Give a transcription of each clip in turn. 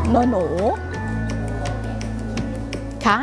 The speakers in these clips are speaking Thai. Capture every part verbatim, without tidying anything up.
นหนูคะ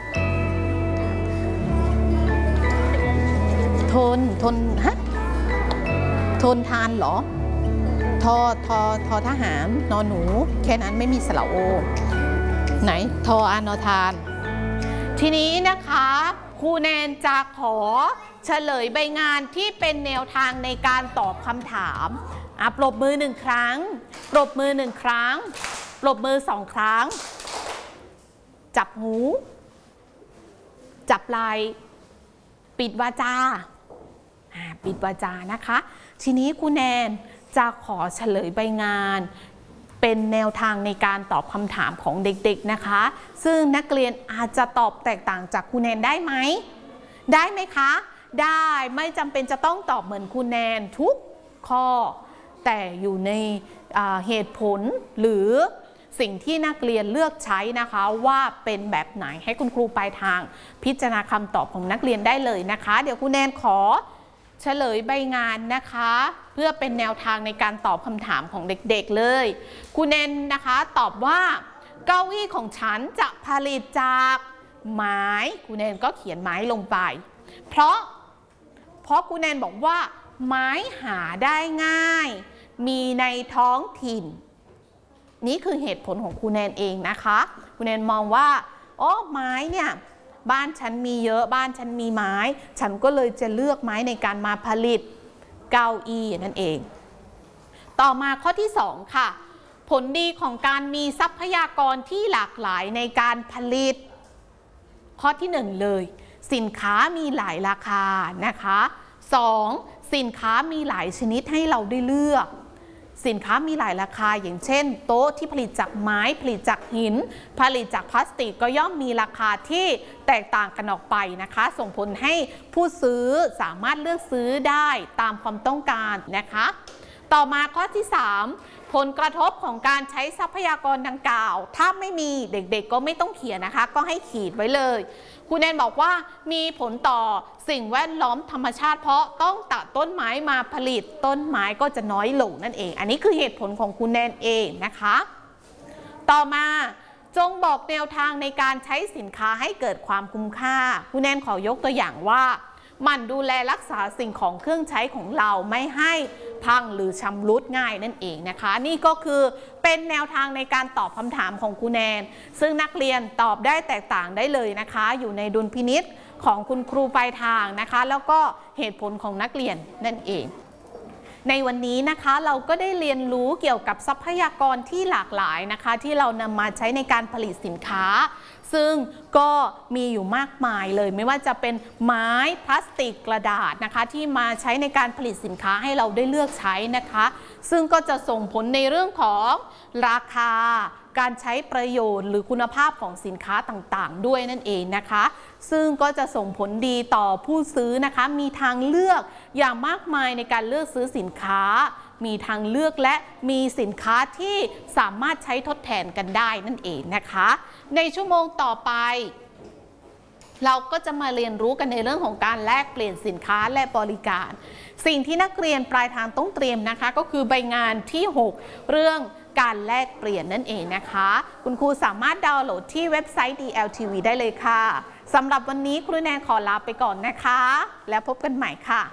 ทนทนฮะทนทานเหรอทอทอทอทหารนหนูแค่นั้นไม่มีสระโอไหนทออานอทานทีนี้นะคะครูแนนจะขอเฉลยใบงานที่เป็นแนวทางในการตอบคำถามอ่ะปรบมือหนึ่งครั้งปรบมือหนึ่งครั้งปรบมือสองครั้งจับหูจับไหล่ปิดวาจาปิดวาจานะคะทีนี้ครูแนนจะขอเฉลยใบงานเป็นแนวทางในการตอบคำถามของเด็กๆนะคะซึ่งนักเรียนอาจจะตอบแตกต่างจากครูแนนได้ไหมได้ไหมคะได้ไม่จำเป็นจะต้องตอบเหมือนครูแนนทุกข้อแต่อยู่ในเหตุผลหรือสิ่งที่นักเรียนเลือกใช้นะคะว่าเป็นแบบไหนให้คุณครูปลายทางพิจารณาคำตอบของนักเรียนได้เลยนะคะเดี๋ยวครูแนนขอเฉลยใบงานนะคะเพื่อเป็นแนวทางในการตอบคำถามของเด็กๆเลยครูแนนนะคะตอบว่าเก้าอี้ของฉันจะผลิตจากไม้ครูแนนก็เขียนไม้ลงไปเพราะเพราะครูแนนบอกว่าไม้หาได้ง่ายมีในท้องถิ่นนี่คือเหตุผลของครูแนนเองนะคะครูแนนมองว่าอ๋อไม้เนี่ยบ้านฉันมีเยอะบ้านฉันมีไม้ฉันก็เลยจะเลือกไม้ในการมาผลิตเก้าอี้นั่นเองต่อมาข้อที่สองค่ะผลดีของการมีทรัพยากรที่หลากหลายในการผลิตข้อที่หนึ่งเลยสินค้ามีหลายราคานะคะสองสินค้ามีหลายชนิดให้เราได้เลือกสินค้ามีหลายราคาอย่างเช่นโต๊ะที่ผลิตจากไม้ผลิตจากหินผลิตจากพลาสติกก็ย่อมมีราคาที่แตกต่างกันออกไปนะคะส่งผลให้ผู้ซื้อสามารถเลือกซื้อได้ตามความต้องการนะคะต่อมาข้อที่สามผลกระทบของการใช้ทรัพยากรดังกล่าวถ้าไม่มีเด็กๆก็ไม่ต้องเขียนนะคะก็ให้ขีดไว้เลยครูแนนบอกว่ามีผลต่อสิ่งแวดล้อมธรรมชาติเพราะต้องตัดต้นไม้มาผลิตต้นไม้ก็จะน้อยลงนั่นเองอันนี้คือเหตุผลของครูแนนเองนะคะต่อมาจงบอกแนวทางในการใช้สินค้าให้เกิดความคุ้มค่าครูแนนขอยกตัวอย่างว่ามันดูแลรักษาสิ่งของเครื่องใช้ของเราไม่ให้พังหรือชำรุดง่ายนั่นเองนะคะนี่ก็คือเป็นแนวทางในการตอบคำถามของครูแนนซึ่งนักเรียนตอบได้แตกต่างได้เลยนะคะอยู่ในดุลพินิจของคุณครูปลายทางนะคะแล้วก็เหตุผลของนักเรียนนั่นเองในวันนี้นะคะเราก็ได้เรียนรู้เกี่ยวกับทรัพยากรที่หลากหลายนะคะที่เรานำมาใช้ในการผลิตสินค้าซึ่งก็มีอยู่มากมายเลยไม่ว่าจะเป็นไม้พลาสติกกระดาษนะคะที่มาใช้ในการผลิตสินค้าให้เราได้เลือกใช้นะคะซึ่งก็จะส่งผลในเรื่องของราคาการใช้ประโยชน์หรือคุณภาพของสินค้าต่างๆด้วยนั่นเองนะคะซึ่งก็จะส่งผลดีต่อผู้ซื้อนะคะมีทางเลือกอย่างมากมายในการเลือกซื้อสินค้ามีทางเลือกและมีสินค้าที่สามารถใช้ทดแทนกันได้นั่นเองนะคะในชั่วโมงต่อไปเราก็จะมาเรียนรู้กันในเรื่องของการแลกเปลี่ยนสินค้าและบริการสิ่งที่นักเรียนปลายทางต้องเตรียมนะคะก็คือใบงานที่หกเรื่องการแลกเปลี่ยนนั่นเองนะคะคุณครูสามารถดาวน์โหลดที่เว็บไซต์ ดี แอล ที วี ได้เลยค่ะสำหรับวันนี้ครูแนนขอลาไปก่อนนะคะแล้วพบกันใหม่ค่ะ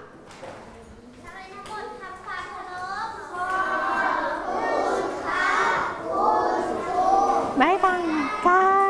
บ๊ายบายค่ะ